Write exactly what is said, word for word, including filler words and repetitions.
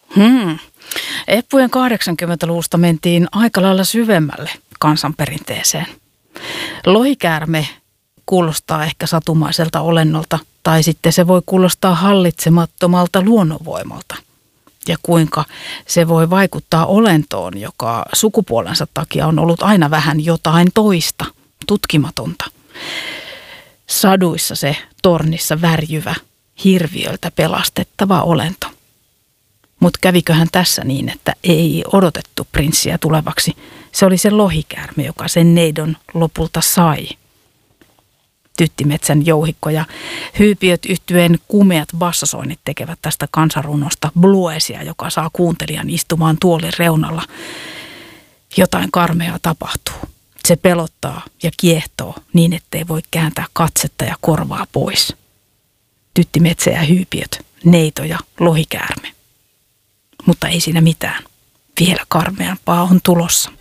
Hmm. Eppujen kahdeksankymmentäluvusta mentiin aika lailla syvemmälle kansanperinteeseen. Lohikäärme kuulostaa ehkä satumaiselta olennolta, tai sitten se voi kuulostaa hallitsemattomalta luonnonvoimalta. Ja kuinka se voi vaikuttaa olentoon, joka sukupuolensa takia on ollut aina vähän jotain toista, tutkimatonta. Saduissa se tornissa värjyvä, hirviöltä pelastettava olento. Mutta käviköhän tässä niin, että ei odotettu prinssiä tulevaksi. Se oli se lohikäärme, joka sen neidon lopulta sai. Tyttimetsän jouhikko ja hyypiöt yhtyeen kumeat bassosoinnit tekevät tästä kansanrunosta bluesia, joka saa kuuntelijan istumaan tuolin reunalla. Jotain karmeaa tapahtuu. Se pelottaa ja kiehtoo niin, ettei voi kääntää katsetta ja korvaa pois. Tyttimetsä ja hyypiöt, neito ja lohikäärme. Mutta ei siinä mitään. Vielä karmeampaa on tulossa.